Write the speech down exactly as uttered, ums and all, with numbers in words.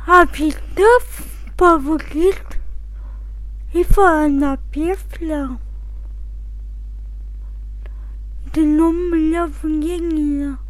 Habitov favorit Ivana Piefla. De nummer von Gängler.